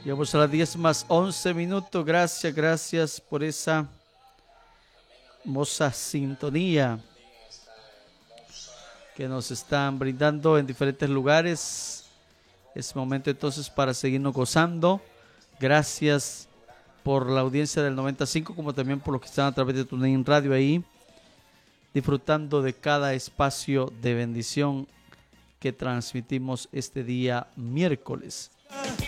Llegamos a las 10:11. Gracias por esa hermosa sintonía que nos están brindando en diferentes lugares. Es momento entonces para seguirnos gozando. Gracias por la audiencia del 95, como también por los que están a través de TuneIn Radio ahí, disfrutando de cada espacio de bendición que transmitimos este día miércoles.